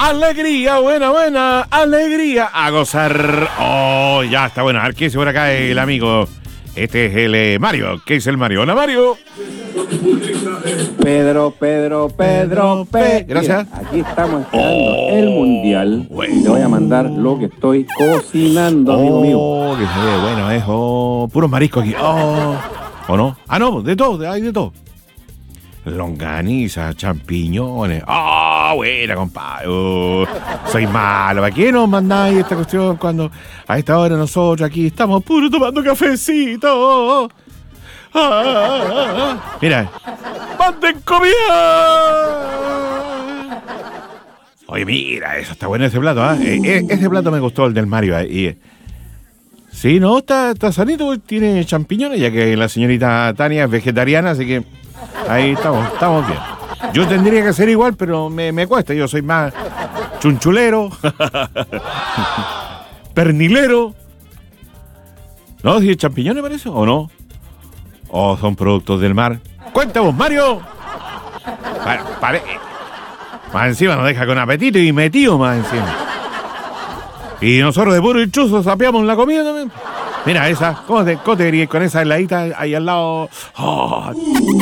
Alegría, buena, alegría. A gozar. Oh, ya está bueno. A ver qué dice por acá el amigo. Este es el Mario. ¿Qué dice el Mario? Hola, Mario. Pedro. Gracias. Mira, aquí estamos esperando el mundial. Bueno. Y te voy a mandar lo que estoy cocinando, amigo mío. Oh, que se ve bueno, es puros mariscos aquí. Oh, ¿o no? Ah, no, de todo, hay de todo. Longaniza, champiñones. ¡Ah, buena, compadre! Soy malo. ¿Para qué nos mandáis esta cuestión cuando a esta hora nosotros aquí estamos puro tomando cafecito? Mira, ¡manden comida! Oye, mira, eso está bueno ese plato, ¿ah? Ese plato me gustó, el del Mario. Sí, no, está sanito, tiene champiñones, ya que la señorita Tania es vegetariana, así que ahí estamos bien. Yo tendría que ser igual, pero me cuesta. Yo soy más chunchulero, pernilero. ¿No? ¿Si es champiñones parece o no? ¿O son productos del mar? ¡Cuéntanos, Mario! Más encima nos deja con apetito y metido más encima. Y nosotros de puro hinchuzo sapeamos la comida también. Mira esa, ¿cómo te dirías con esa heladita ahí al lado? Oh.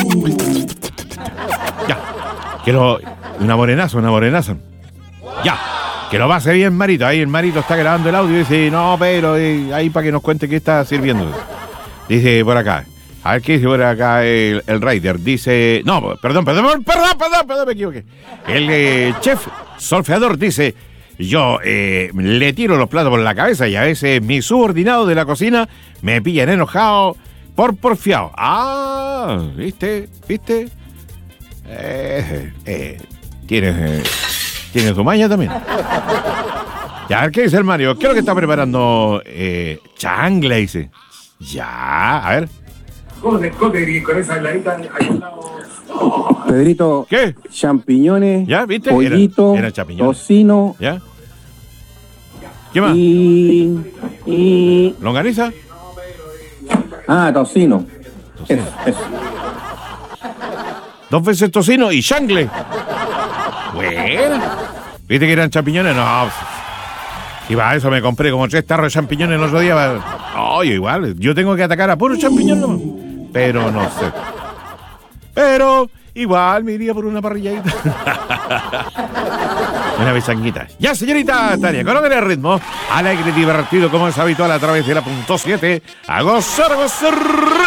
Ya, quiero una morenaza. Ya, que lo pase bien, Marito. Ahí el Marito está grabando el audio y dice, no, pero ahí para que nos cuente qué está sirviendo. Dice por acá. A ver qué dice por acá el Raider. Dice, no, perdón, me equivoqué. El chef solfeador dice, yo le tiro los platos por la cabeza y a veces mi subordinado de la cocina me pillan enojado por porfiado. Ah, ¿viste? Tienes tu maña también. Ya, a ver qué dice el Mario. ¿Qué es lo que está preparando? Changla, dice. Ya, a ver. Con esa heladita Pedrito, ¿Qué? Champiñones, ¿Ya? ¿Viste? pollito, Era champiñones. tocino. ¿Ya? ¿Qué más? Y... ¿Longaniza? Tocino. Eso. 2 veces tocino y changle. Bueno. ¿Viste que eran champiñones? No. Y para eso me compré como 3 tarros de champiñones el otro día. Oye, igual, yo tengo que atacar a puro champiñón nomás. Pero no sé. Pero igual me iría por una parrilladita. Una besanguita. Ya, señorita Tania, coloquen el ritmo. Alegre y divertido como es habitual a través de la .7. A gozar.